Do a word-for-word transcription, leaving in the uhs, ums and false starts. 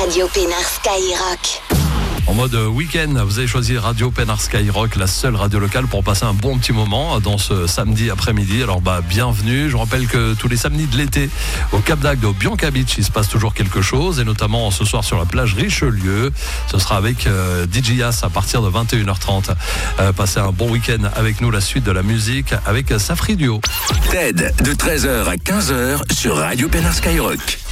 Radio Pénard Skyrock. En mode week-end, vous avez choisi Radio Pénard Skyrock, la seule radio locale pour passer un bon petit moment dans ce samedi après-midi. Alors bah bienvenue, je rappelle que tous les samedis de l'été au Cap d'Agde, au Bianca Beach, il se passe toujours quelque chose, et notamment ce soir sur la plage Richelieu. Ce sera avec euh, D J Yas à partir de vingt et une heures trente. Euh, passez un bon week-end avec nous, la suite de la musique avec Safri Duo. Ted, de treize heures à quinze heures sur Radio Pénard Skyrock.